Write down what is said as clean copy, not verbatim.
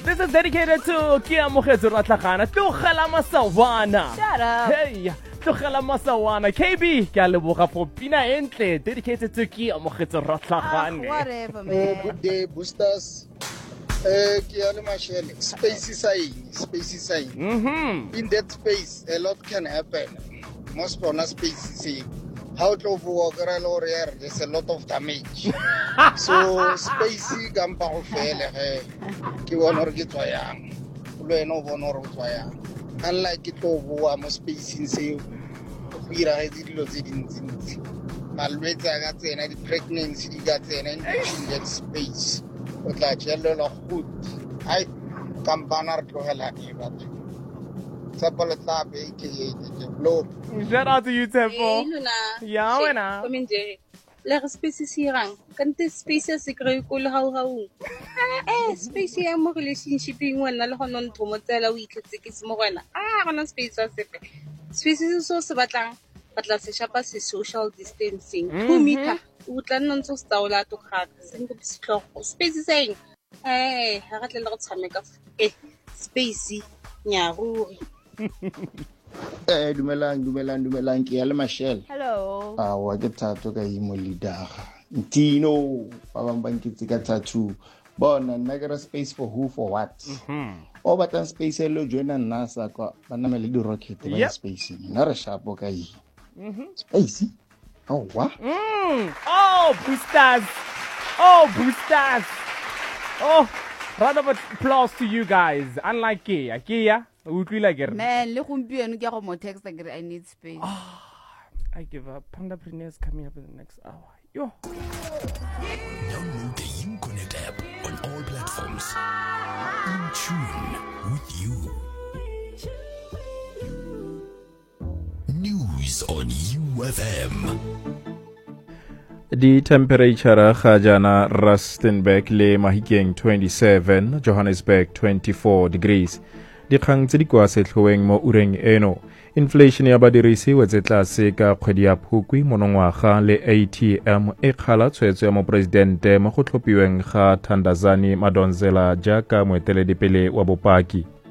This is dedicated to Kia Mogetso Ratlagana. Tlogela Masawana. Shut up. Hey, Tlogela Masawana. KB, ke a leboga for pina entle. Dedicated to Kia Mogetso Ratlagana. Whatever, man. Good day, boosters. Kiale Mashele, space sign. In that space, a lot can happen. Most on a space, how to walk around, there's a lot of damage. So, space gamba fail, Kiwan or Gitoyang, Lueno Vonor Toyang. Unlike it over, most space in say, we are losing. Malweta got the pregnancy got in that space. But like yellow of food, I come banner to Helani, but Sapalata, aka the globe. Shout out to you, Tempo. Luna. Yeah, wena. Come in, Jerry. Like species here, can't this species secret cool how? Species here, more relationship in one alone to Motella week, it's Morena. On a space as species is so sabatang, but las shapas is social distancing. 2 meter. Utlan so stawla to crack. Single space saying, hey, I got a lot of make of spacey, nyaruri. Dumelang, Kiale Mashele. Hello. Wa ke thato ka imo leader. Ntino, ba bang ba nkitse tattoo. Bona nagara space for who for what? O batlang space lo joina NASA kwa bana me le di rocket ba space. Na re shapo ka yi. Space. Oh, what? Oh, boosters. Oh, round of applause to you guys. Unlike Kia, we like it. Man, look who be go more text like I need space. I give up. Pandapreneurs coming up in the next hour. Yo. Download the UConnect app on all platforms. In tune with you. News on UFM. Di temperature ga jana Rustenburg le Mahikeng 27, Johannesburg 24 degrees. Dikgang tse di kwa setlhoeng mo ureng eno. Inflation ya badirisi wetse tlase ka kgwedi ya Phukwi monongwaga le ATM e kgala tshwetso ya mopresidente mo go tlhopiweng ga Thandazani Madonsela jaaka moeteledipele wa bopaki.